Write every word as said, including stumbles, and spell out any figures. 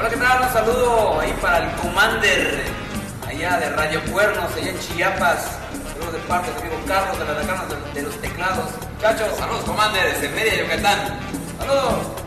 Hola, ¿qué tal? Un saludo ahí para el Commander, allá de Radio Cuernos, allá en Chiapas. Saludos de parte de mi amigo Carlos, de las Lacanas de, de los teclados. Muchachos, Saludos, Commander, desde Mérida, Yucatán. saludos.